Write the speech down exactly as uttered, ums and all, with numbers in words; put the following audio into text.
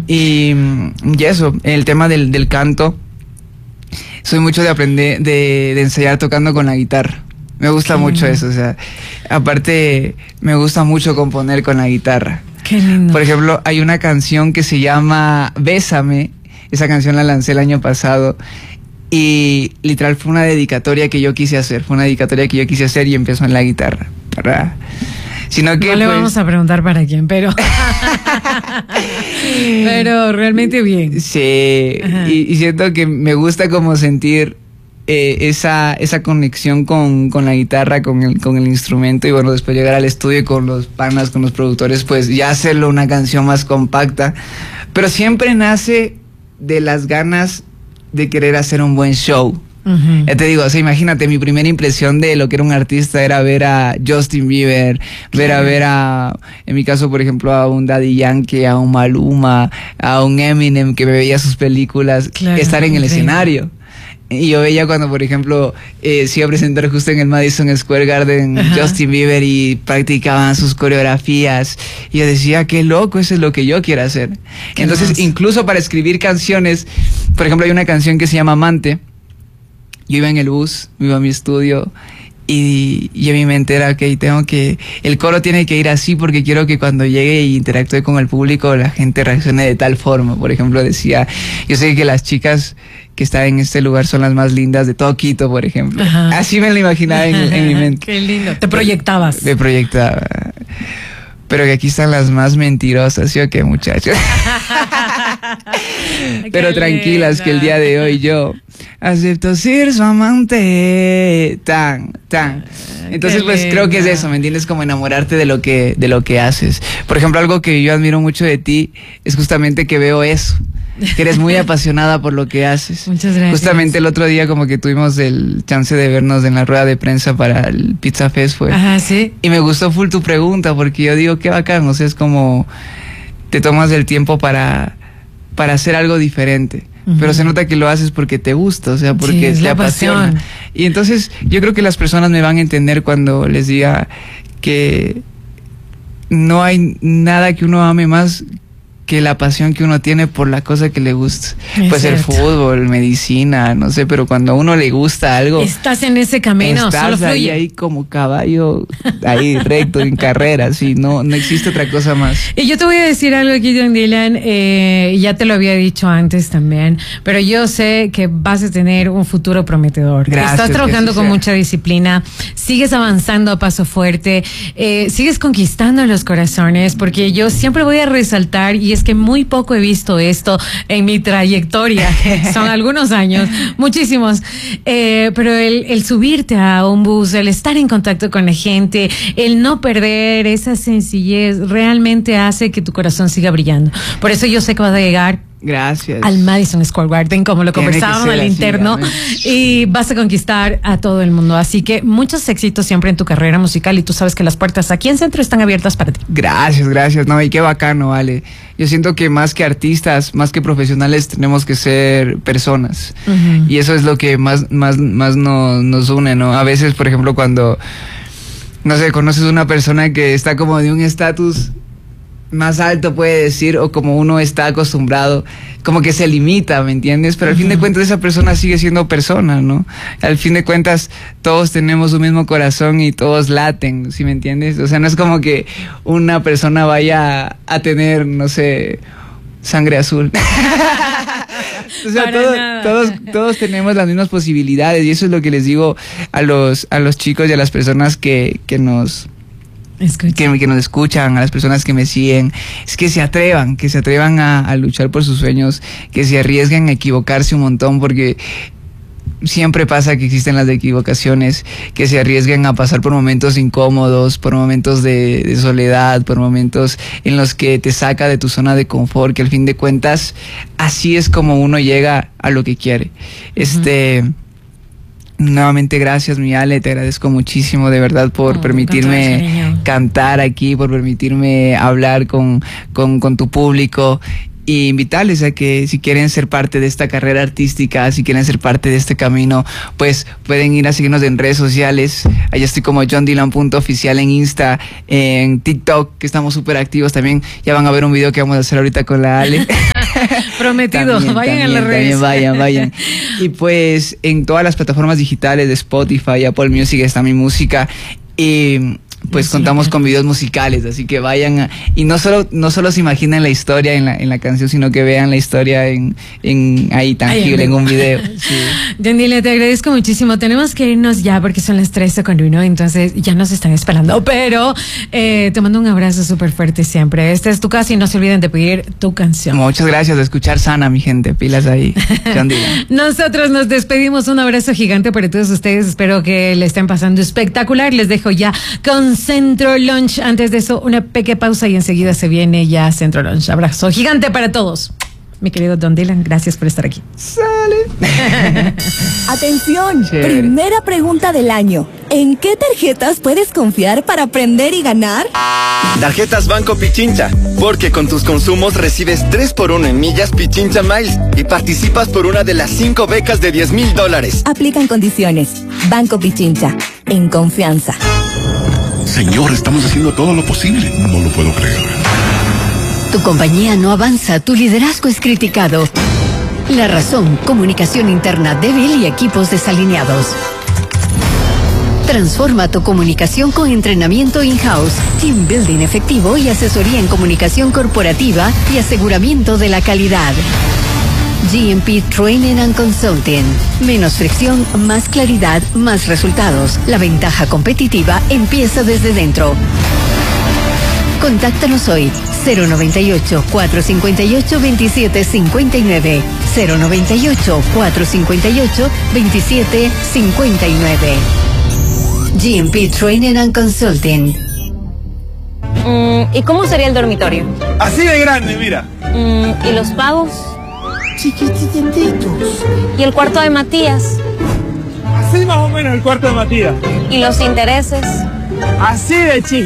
Y, y eso, el tema del, del canto, soy mucho de aprender, de, de ensayar tocando con la guitarra. Me gusta Qué mucho lindo. Eso, o sea, aparte me gusta mucho componer con la guitarra. Qué lindo. Por ejemplo, hay una canción que se llama Bésame, esa canción la lancé el año pasado y literal fue una dedicatoria que yo quise hacer, fue una dedicatoria que yo quise hacer y empezó en la guitarra, ¿verdad? Sino que, no le pues, vamos a preguntar para quién, pero pero realmente bien. Sí, y, y siento que me gusta como sentir eh, esa, esa conexión con, con la guitarra, con el, con el instrumento, y bueno, después llegar al estudio y con los panas, con los productores, pues ya hacerlo una canción más compacta, pero siempre nace de las ganas de querer hacer un buen show. Uh-huh. Ya te digo, o sea, imagínate, mi primera impresión de lo que era un artista era ver a Justin Bieber, ver a ver a, en mi caso, por ejemplo, a un Daddy Yankee, a un Maluma, a un Eminem, que me veía sus películas, claro, estar en el increíble. escenario. Y yo veía cuando, por ejemplo, eh, se iba a presentar justo en el Madison Square Garden, ajá, Justin Bieber, y practicaban sus coreografías. Y yo decía, qué loco, eso es lo que yo quiero hacer. Qué Entonces, más. incluso para escribir canciones, por ejemplo, hay una canción que se llama Amante. Yo iba en el bus, iba a mi estudio, y, y en mi mente era, ok, tengo que, el coro tiene que ir así porque quiero que cuando llegue e interactúe con el público la gente reaccione de tal forma. Por ejemplo, decía, yo sé que las chicas que están en este lugar son las más lindas de todo Quito, por ejemplo. Ajá. Así me lo imaginaba en, en mi mente. Qué lindo. Te proyectabas. Me proyectaba. Pero que aquí están las más mentirosas, ¿sí o qué, muchachos? Pero qué tranquilas, linda. Que el día de hoy yo acepto ser su amante. Tan, tan. Entonces, qué pues linda. Creo que es eso, ¿me entiendes? Como enamorarte de lo que, de lo que haces. Por ejemplo, algo que yo admiro mucho de ti es justamente que veo eso, que eres muy apasionada por lo que haces. Muchas gracias. Justamente el otro día como que tuvimos el chance de vernos en la rueda de prensa para el Pizza Fest, fue. Ajá, sí. Y me gustó full tu pregunta, porque yo digo, qué bacán, o sea, es como te tomas el tiempo para, para hacer algo diferente. Uh-huh. Pero se nota que lo haces porque te gusta, o sea, porque sí, te apasiona. Pasión. Y entonces yo creo que las personas me van a entender cuando les diga que no hay nada que uno ame más que la pasión que uno tiene por la cosa que le gusta. Es Puede cierto. ser fútbol, medicina, no sé, pero cuando a uno le gusta algo, estás en ese camino, estás solo fluye. ahí, ahí como caballo, ahí recto, en carrera, sí, no, no existe otra cosa más. Y yo te voy a decir algo aquí, John Dylan, eh, ya te lo había dicho antes también, pero yo sé que vas a tener un futuro prometedor. Gracias, estás trabajando con sea. mucha disciplina, sigues avanzando a paso fuerte, eh, sigues conquistando los corazones, porque yo siempre voy a resaltar, y es que muy poco he visto esto en mi trayectoria, que son algunos años, muchísimos, eh, pero el, el subirte a un bus, el estar en contacto con la gente, el no perder esa sencillez, realmente hace que tu corazón siga brillando. Por eso yo sé que vas a llegar Gracias. al Madison Square Garden, como lo conversábamos al interno, y vas a conquistar a todo el mundo. Así que muchos éxitos siempre en tu carrera musical, y tú sabes que las puertas aquí en Centro están abiertas para ti. Gracias, gracias. No, y qué bacano, vale. Yo siento que más que artistas, más que profesionales, tenemos que ser personas. Uh-huh. Y eso es lo que más, más, más nos, nos une, ¿no? A veces, por ejemplo, cuando, no sé, conoces una persona que está como de un estatus más alto, puede decir, o como uno está acostumbrado, como que se limita, ¿me entiendes? Pero al uh-huh. fin de cuentas esa persona sigue siendo persona, ¿no? Al fin de cuentas todos tenemos un mismo corazón y todos laten, ¿sí me entiendes? O sea, no es como que una persona vaya a tener, no sé, sangre azul. O sea, todo, todos, todos tenemos las mismas posibilidades, y eso es lo que les digo a los, a los chicos y a las personas que, que nos... Que, que nos escuchan, a las personas que me siguen, es que se atrevan, que se atrevan a, a luchar por sus sueños, que se arriesguen a equivocarse un montón, porque siempre pasa que existen las equivocaciones, que se arriesguen a pasar por momentos incómodos, por momentos de, de soledad, por momentos en los que te saca de tu zona de confort, que al fin de cuentas así es como uno llega a lo que quiere. Uh-huh. Este... Nuevamente gracias, mi Ale, te agradezco muchísimo de verdad por oh, permitirme cantar aquí, por permitirme hablar con, con, con tu público, y invitarles a que si quieren ser parte de esta carrera artística, si quieren ser parte de este camino, pues pueden ir a seguirnos en redes sociales. Allá estoy como john dylan punto oficial en Insta, en TikTok, que estamos súper activos también. Ya van a ver un video que vamos a hacer ahorita con la Ale. Prometido, También, vayan también, a las redes. también vayan, vayan. Y pues en todas las plataformas digitales de Spotify, Apple Music está mi música. Y pues Música. contamos con videos musicales, así que vayan a, y no solo no solo se imaginen la historia en la, en la canción, sino que vean la historia en, en ahí tangible, Ay, en un video. Sí. Yandile, te agradezco muchísimo. Tenemos que irnos ya porque son las trece con uno, entonces ya nos están esperando. Pero eh, te mando un abrazo súper fuerte siempre. Esta es tu casa y no se olviden de pedir tu canción. Muchas gracias, de escuchar Sana, mi gente, pilas ahí. Yandile. Nosotros nos despedimos. Un abrazo gigante para todos ustedes. Espero que le estén pasando espectacular. Les dejo ya con Centro Lunch. Antes de eso, una pequeña pausa y enseguida se viene ya Centro Lunch. Abrazo gigante para todos. Mi querido Don Dylan, gracias por estar aquí. Sale. Atención, Chévere. primera pregunta del año. ¿En qué tarjetas puedes confiar para aprender y ganar? Tarjetas Banco Pichincha, porque con tus consumos recibes tres por uno en millas Pichincha Miles y participas por una de las cinco becas de diez mil dólares. Aplican condiciones. Banco Pichincha, en confianza. Señor, estamos haciendo todo lo posible. No lo puedo creer. Tu compañía no avanza, tu liderazgo es criticado. La razón, comunicación interna débil y equipos desalineados. Transforma tu comunicación con entrenamiento in-house, team building efectivo y asesoría en comunicación corporativa y aseguramiento de la calidad. G M P Training and Consulting. Menos fricción, más claridad, más resultados. La ventaja competitiva empieza desde dentro. Contáctanos hoy, cero noventa y ocho, cuatro cincuenta y ocho, veintisiete cincuenta y nueve, cero noventa y ocho, cuatro cincuenta y ocho, veintisiete cincuenta y nueve. G M P Training and Consulting. Mm, ¿y cómo sería el dormitorio? Así de grande, mira. Mm, ¿y los pagos? Chiquitititos. ¿Y el cuarto de Matías? Así más o menos el cuarto de Matías. ¿Y los intereses? Así de chiquitito.